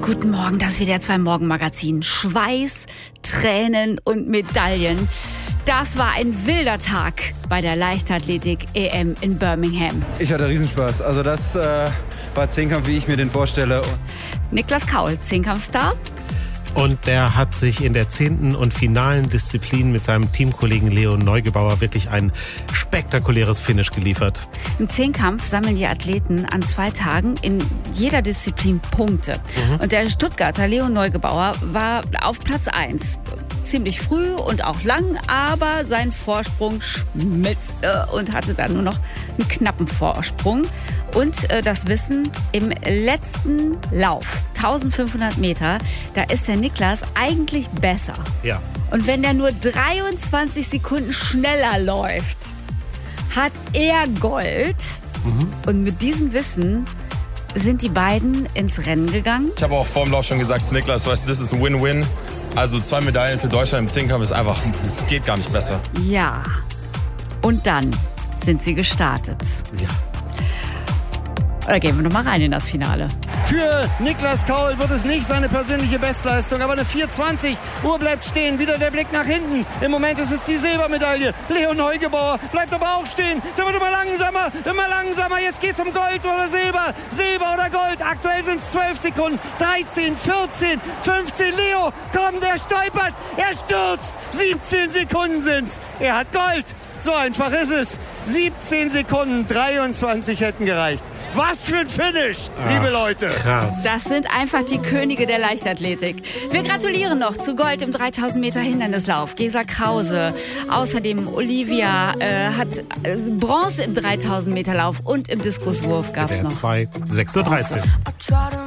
Guten Morgen, das WDR 2 Morgenmagazin. Schweiß, Tränen und Medaillen. Das war ein wilder Tag bei der Leichtathletik-EM in Birmingham. Ich hatte Riesenspaß. Also das war Zehnkampf, wie ich mir den vorstelle. Niklas Kaul, Zehnkampfstar. Und der hat sich in der 10. und finalen Disziplin mit seinem Teamkollegen Leo Neugebauer wirklich ein spektakuläres Finish geliefert. Im Zehnkampf sammeln die Athleten an 2 Tagen in jeder Disziplin Punkte. Und der Stuttgarter Leo Neugebauer war auf Platz 1. Ziemlich früh und auch lang, aber sein Vorsprung schmilzte und hatte dann nur noch einen knappen Vorsprung. Und das Wissen, im letzten Lauf, 1500 Meter, da ist der Niklas eigentlich besser. Ja. Und wenn der nur 23 Sekunden schneller läuft, hat er Gold. Und mit diesem Wissen sind die beiden ins Rennen gegangen. Ich habe auch vor dem Lauf schon gesagt zu Niklas, weißt du, das ist ein Win-Win. Also 2 Medaillen für Deutschland im Zehnkampf ist einfach, es geht gar nicht besser. Ja. Und dann sind sie gestartet. Ja. Oder gehen wir noch mal rein in das Finale. Für Niklas Kaul wird es nicht seine persönliche Bestleistung, aber eine 4:20. Uhr bleibt stehen, wieder der Blick nach hinten. Im Moment ist es die Silbermedaille. Leo Neugebauer bleibt aber auch stehen. Der wird immer langsamer. Jetzt geht's um Gold oder Silber. Silber oder Gold. Aktuell sind es 12 Sekunden. 13, 14, 15. Leo, komm, der stolpert. Er stürzt. 17 Sekunden sind's. Er hat Gold. So einfach ist es. 17 Sekunden, 23 hätten gereicht. Was für ein Finish, liebe Leute. Krass. Das sind einfach die Könige der Leichtathletik. Wir gratulieren noch zu Gold im 3000 Meter Hindernislauf. Gesa Krause. Außerdem Olivia hat Bronze im 3000 Meter Lauf und im Diskuswurf gab's Der noch. 6:13 Uhr.